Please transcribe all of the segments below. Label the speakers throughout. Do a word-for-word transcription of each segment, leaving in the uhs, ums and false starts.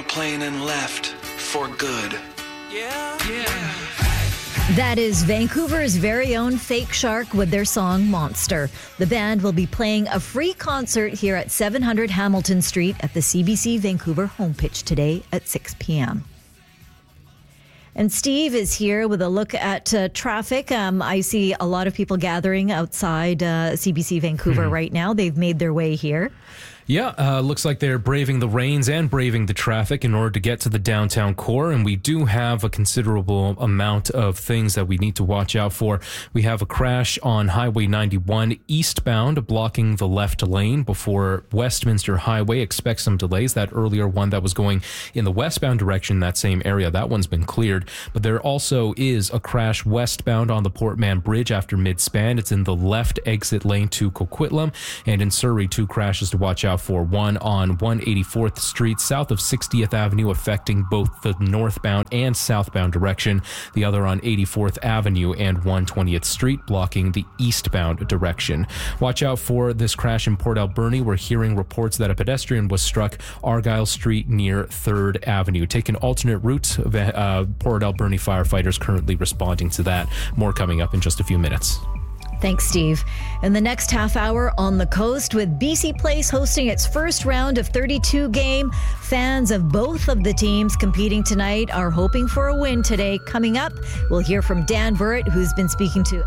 Speaker 1: plane and left for good.
Speaker 2: Yeah, yeah.
Speaker 3: That is Vancouver's very own Fake Shark with their song Monster. The band will be playing a free concert here at seven hundred Hamilton Street at the C B C Vancouver home pitch today at six p.m. And Steve is here with a look at uh, traffic. Um, I see a lot of people gathering outside uh, C B C Vancouver mm-hmm. right now. They've made their way here.
Speaker 4: Yeah, uh, looks like they're braving the rains and braving the traffic in order to get to the downtown core, and we do have a considerable amount of things that we need to watch out for. We have a crash on Highway ninety-one eastbound blocking the left lane before Westminster Highway. Expect some delays. That earlier one that was going in the westbound direction, that same area, that one's been cleared. But there also is a crash westbound on the Port Mann Bridge after mid-span. It's in the left exit lane to Coquitlam, and in Surrey, two crashes to watch out for, one on one eighty-fourth Street south of sixtieth Avenue affecting both the northbound and southbound direction, the other on eighty-fourth Avenue and one twentieth Street blocking the eastbound direction. Watch out for this crash in Port Alberni. We're hearing reports that a pedestrian was struck Argyle Street near third Avenue. Take an alternate route. Uh, Port Alberni firefighters currently responding to that. More coming up in just a few minutes.
Speaker 3: Thanks, Steve. In the next half hour, on the coast with B C Place hosting its first round of thirty-two game. Fans of both of the teams competing tonight are hoping for a win today. Coming up, we'll hear from Dan Burrett, who's been speaking to...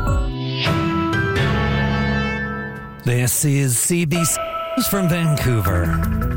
Speaker 5: This is C B C from Vancouver.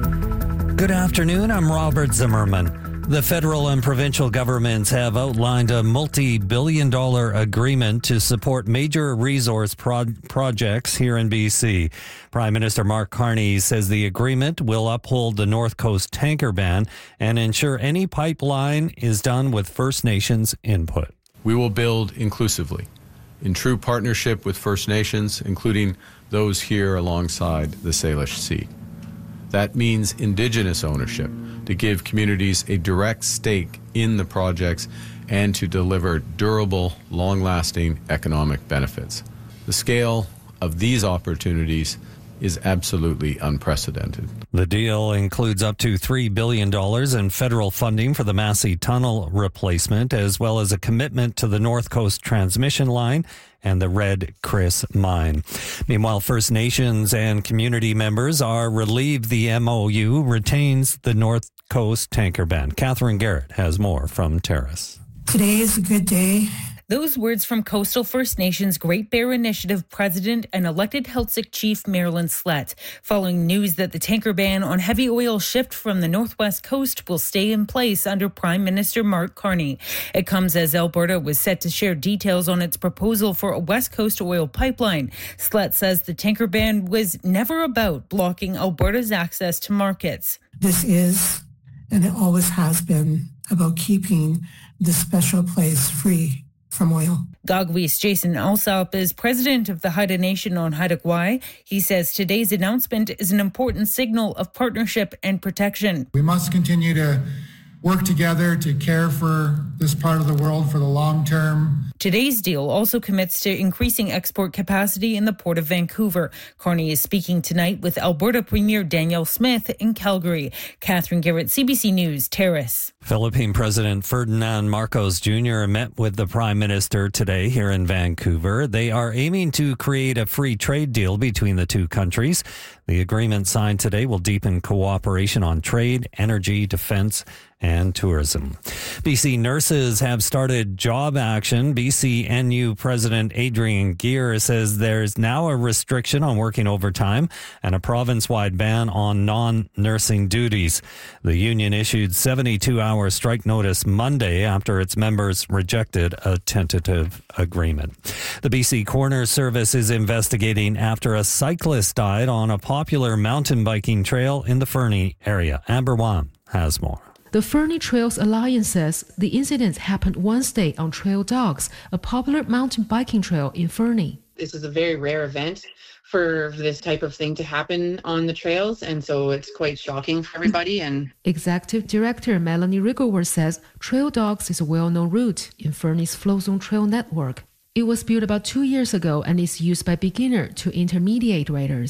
Speaker 5: Good afternoon, I'm Robert Zimmerman. The federal and provincial governments have outlined a multi-billion dollar agreement to support major resource pro- projects here in B C. Prime Minister Mark Carney says the agreement will uphold the North Coast tanker ban and ensure any pipeline is done with First Nations input.
Speaker 6: We will build inclusively, in true partnership with First Nations, including those here alongside the Salish Sea. That means Indigenous ownership, to give communities a direct stake in the projects and to deliver durable, long-lasting economic benefits. The scale of these opportunities is absolutely unprecedented.
Speaker 5: The deal includes up to three billion dollars in federal funding for the Massey Tunnel replacement, as well as a commitment to the North Coast transmission line and the Red Chris mine. Meanwhile, First Nations and community members are relieved the M O U retains the North Coast tanker ban. Catherine Garrett has more from Terrace.
Speaker 7: Today is a good day.
Speaker 8: Those words from Coastal First Nations Great Bear Initiative President and elected Heiltsuk Chief Marilyn Slett, following news that the tanker ban on heavy oil shipped from the northwest coast will stay in place under Prime Minister Mark Carney. It comes as Alberta was set to share details on its proposal for a West Coast oil pipeline. Slett says the tanker ban was never about blocking Alberta's access to markets.
Speaker 7: This is, and it always has been, about keeping this special place free from oil.
Speaker 8: Gagwe's Jason Alsop is president of the Haida Nation on Haida Gwaii. He says today's announcement is an important signal of partnership and protection.
Speaker 9: We must continue to work together to care for this part of the world for the long term.
Speaker 8: Today's deal also commits to increasing export capacity in the Port of Vancouver. Carney is speaking tonight with Alberta Premier Danielle Smith in Calgary. Catherine Garrett, C B C News, Terrace.
Speaker 5: Philippine President Ferdinand Marcos Junior met with the Prime Minister today here in Vancouver. They are aiming to create a free trade deal between the two countries. The agreement signed today will deepen cooperation on trade, energy, defense, and tourism. B C nurses have started job action. B C N U President Adrian Gear says there's now a restriction on working overtime and a province-wide ban on non-nursing duties. The union issued seventy-two hour strike notice Monday after its members rejected a tentative agreement. The B C Coroner Service is investigating after a cyclist died on a popular mountain biking trail in the Fernie area. Amber Wan has more.
Speaker 10: The Fernie Trails Alliance says the incident happened Wednesday on Trail Dogs, a popular mountain biking trail in Fernie.
Speaker 11: This is a very rare event for this type of thing to happen on the trails, and so it's quite shocking for everybody. And
Speaker 10: Executive Director Melanie Rigower says Trail Dogs is a well-known route in Fernie's Flow Zone Trail network. It was built about two years ago and is used by beginner to intermediate riders.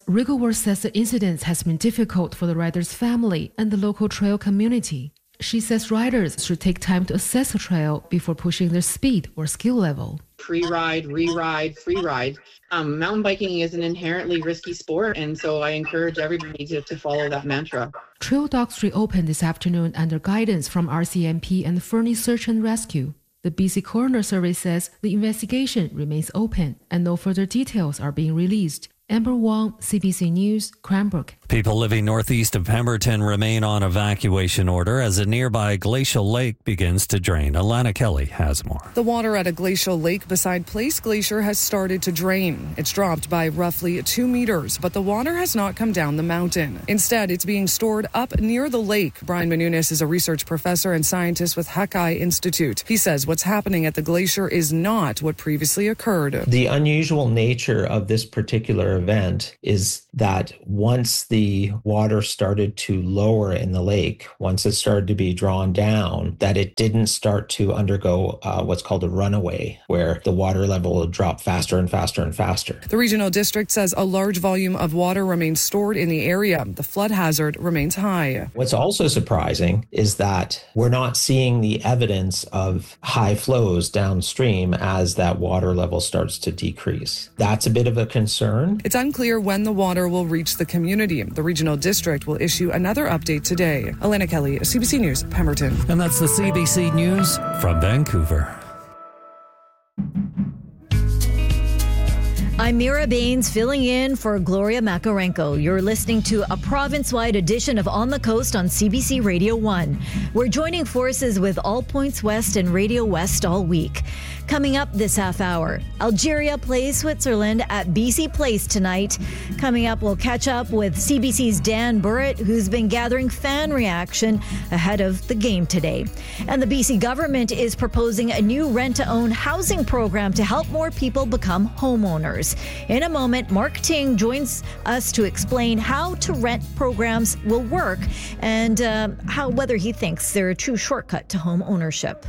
Speaker 10: Wrigglesworth says the incident has been difficult for the rider's family and the local trail community. She says riders should take time to assess the trail before pushing their speed or skill level.
Speaker 11: Free ride, re-ride, free ride. Um, mountain biking is an inherently risky sport, and so I encourage everybody to, to follow that mantra.
Speaker 10: Trail dogs reopened this afternoon under guidance from R C M P and Fernie Search and Rescue. The B C Coroner Service says the investigation remains open and no further details are being released. Amber Wong, C B C News, Cranbrook.
Speaker 5: People living northeast of Pemberton remain on evacuation order as a nearby glacial lake begins to drain. Alana Kelly has more.
Speaker 12: The water at a glacial lake beside Place Glacier has started to drain. It's dropped by roughly two meters, but the water has not come down the mountain. Instead, it's being stored up near the lake. Brian Menounis is a research professor and scientist with Hakai Institute. He says what's happening at the glacier is not what previously occurred.
Speaker 13: The unusual nature of this particular event is that once the water started to lower in the lake, once it started to be drawn down, that it didn't start to undergo uh, what's called a runaway, where the water level will drop faster and faster and faster.
Speaker 12: The regional district says a large volume of water remains stored in the area. The flood hazard remains high.
Speaker 13: What's also surprising is that we're not seeing the evidence of high flows downstream as that water level starts to decrease. That's a bit of a concern.
Speaker 12: It's unclear when the water will reach the community. The regional district will issue another update today. Elena Kelly, C B C News, Pemberton.
Speaker 5: And that's the C B C News from Vancouver.
Speaker 3: I'm Mira Baines filling in for Gloria Makarenko. You're listening to a province-wide edition of On the Coast on C B C Radio one. We're joining forces with All Points West and Radio West all week. Coming up this half hour, Algeria plays Switzerland at B C Place tonight. Coming up, we'll catch up with C B C's Dan Burrett, who's been gathering fan reaction ahead of the game today. And the B C government is proposing a new rent-to-own housing program to help more people become homeowners. In a moment, Mark Ting joins us to explain how to rent programs will work and uh, how whether he thinks they're a true shortcut to home ownership.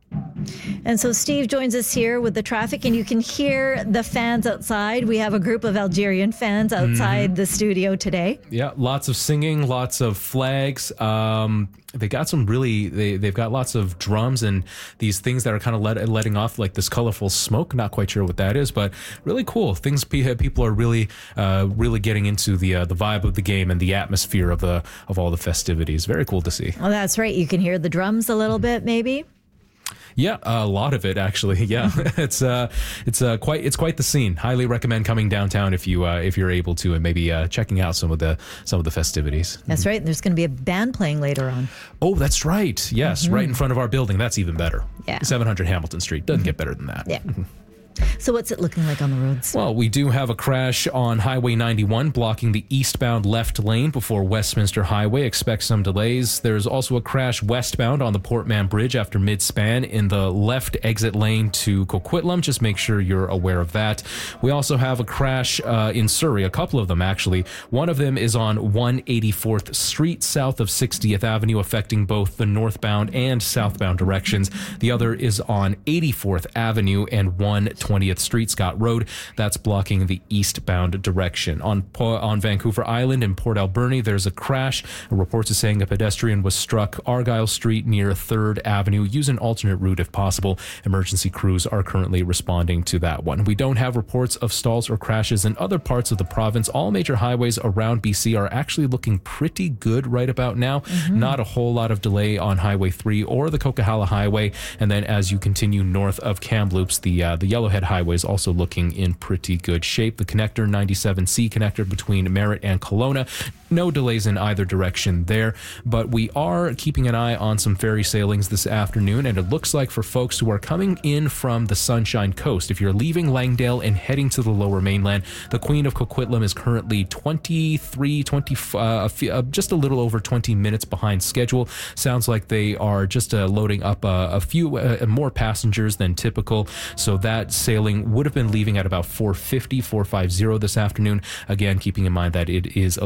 Speaker 3: And so Steve joins us here with the traffic, and you can hear the fans outside. We have a group of Algerian fans outside mm-hmm. the studio today.
Speaker 4: Yeah, lots of singing, lots of flags. Um, they got some really, they, they've got lots of drums and these things that are kind of let, letting off like this colorful smoke. Not quite sure what that is, but really cool. Things people are really, uh, really getting into the uh, the vibe of the game and the atmosphere of the of all the festivities. Very cool to see.
Speaker 3: Well, that's right. You can hear the drums a little bit, maybe.
Speaker 4: Yeah, a lot of it actually. Yeah, it's uh, it's uh, quite it's quite the scene. Highly recommend coming downtown if you uh, if you're able to, and maybe uh, checking out some of the some of the festivities.
Speaker 3: That's right. There's going to be a band playing later on.
Speaker 4: Oh, that's right. Yes, mm-hmm. right in front of our building. That's even better.
Speaker 3: Yeah,
Speaker 4: seven hundred Hamilton Street doesn't mm-hmm. get better than that.
Speaker 3: Yeah. Mm-hmm. So what's it looking like on the roads?
Speaker 4: Well, we do have a crash on Highway ninety-one blocking the eastbound left lane before Westminster Highway. Expect some delays. There's also a crash westbound on the Portman Bridge after mid-span in the left exit lane to Coquitlam. Just make sure you're aware of that. We also have a crash uh, in Surrey, a couple of them actually. One of them is on one eighty-fourth Street south of sixtieth Avenue, affecting both the northbound and southbound directions. The other is on eighty-fourth Avenue and one twentieth Street, Scott Road. That's blocking the eastbound direction. On on Vancouver Island in Port Alberni, there's a crash. Reports are saying a pedestrian was struck Argyle Street near third Avenue. Use an alternate route if possible. Emergency crews are currently responding to that one. We don't have reports of stalls or crashes in other parts of the province. All major highways around B C are actually looking pretty good right about now. Mm-hmm. Not a whole lot of delay on Highway three or the Coquihalla Highway. And then as you continue north of Kamloops, the uh, the Yellowhead Highway is also looking in pretty good shape. The connector, ninety-seven C connector between Merritt and Kelowna, no delays in either direction there, but we are keeping an eye on some ferry sailings this afternoon, and it looks like for folks who are coming in from the Sunshine Coast, if you're leaving Langdale and heading to the lower mainland, the Queen of Coquitlam is currently twenty-three, twenty, uh, just a little over twenty minutes behind schedule. Sounds like they are just uh, loading up uh, a few uh, more passengers than typical, so that sailing would have been leaving at about four fifty, four fifty this afternoon. Again, keeping in mind that it is a little bit delayed.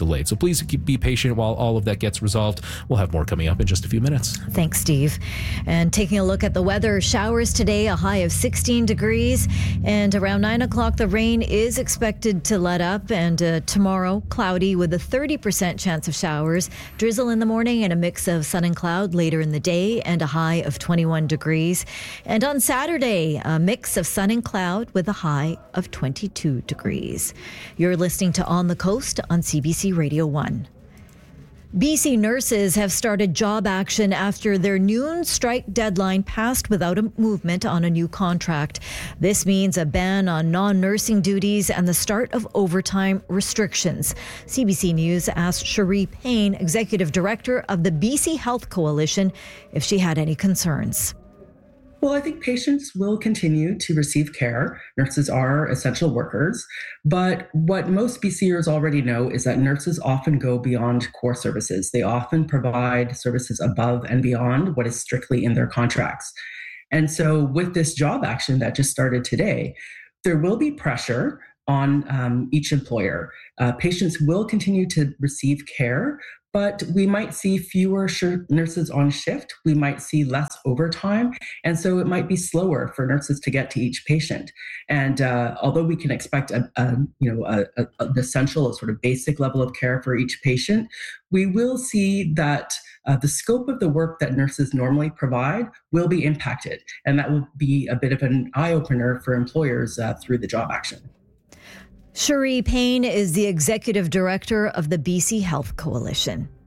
Speaker 4: delayed. So please keep, be patient while all of that gets resolved. We'll have more coming up in just a few minutes.
Speaker 3: Thanks, Steve. And taking a look at the weather, showers today, a high of sixteen degrees. And around nine o'clock, the rain is expected to let up. And uh, tomorrow, cloudy with a thirty percent chance of showers. Drizzle in the morning and a mix of sun and cloud later in the day, and a high of twenty-one degrees. And on Saturday, a mix of sun and cloud with a high of twenty-two degrees. You're listening to On the Coast on C B C Radio one. B C nurses have started job action after their noon strike deadline passed without a movement on a new contract. This means a ban on non-nursing duties and the start of overtime restrictions. C B C News asked Cherie Payne, Executive Director of the B C Health Coalition, if she had any concerns.
Speaker 14: Well, I think patients will continue to receive care. Nurses are essential workers. But what most BCers already know is that nurses often go beyond core services. They often provide services above and beyond what is strictly in their contracts. And so with this job action that just started today, there will be pressure on um, each employer. Uh, patients will continue to receive care, but we might see fewer sh- nurses on shift. We might see less overtime. And so it might be slower for nurses to get to each patient. And uh, although we can expect a, a you know, a, a, an essential, a sort of basic level of care for each patient, we will see that uh, the scope of the work that nurses normally provide will be impacted. And that will be a bit of an eye-opener for employers uh, through the job action.
Speaker 3: Cherie Payne is the Executive Director of the B C Health Coalition.